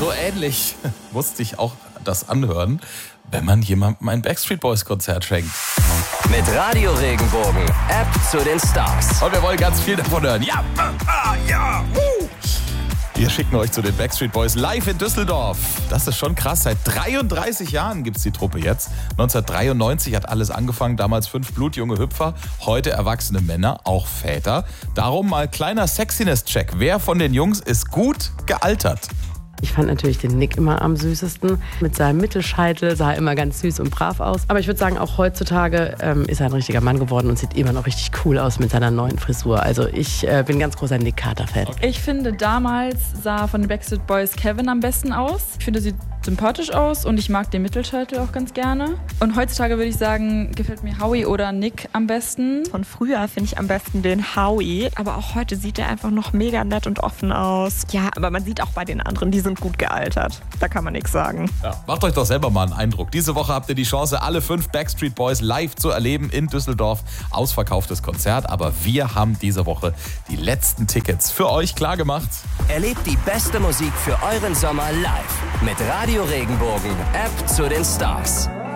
So ähnlich musste ich auch das anhören, wenn man jemandem ein Backstreet Boys Konzert schenkt. Mit Radio Regenbogen, App zu den Stars. Und wir wollen ganz viel davon hören. Ja, ja. Wir schicken euch zu den Backstreet Boys live in Düsseldorf. Das ist schon krass. Seit 33 Jahren gibt es die Truppe jetzt. 1993 hat alles angefangen. Damals 5 blutjunge Hüpfer. Heute erwachsene Männer, auch Väter. Darum mal kleiner Sexiness-Check. Wer von den Jungs ist gut gealtert? Ich fand natürlich den Nick immer am süßesten. Mit seinem Mittelscheitel sah er immer ganz süß und brav aus. Aber ich würde sagen, auch heutzutage ist er ein richtiger Mann geworden und sieht immer noch richtig cool aus mit seiner neuen Frisur. Also ich bin ein ganz großer Nick Carter-Fan. Ich finde, damals sah von den Backstreet Boys Kevin am besten aus. Ich finde, er sieht sympathisch aus und ich mag den Mittelscheitel auch ganz gerne. Und heutzutage würde ich sagen, gefällt mir Howie oder Nick am besten. Von früher finde ich am besten den Howie, aber auch heute sieht er einfach noch mega nett und offen aus. Ja, aber man sieht auch bei den anderen, die sind gut gealtert. Da kann man nichts sagen. Ja, macht euch doch selber mal einen Eindruck. Diese Woche habt ihr die Chance, alle 5 Backstreet Boys live zu erleben in Düsseldorf. Ausverkauftes Konzert, aber wir haben diese Woche die letzten Tickets für euch klargemacht. Erlebt die beste Musik für euren Sommer live mit Radio Regenbogen, App zu den Stars.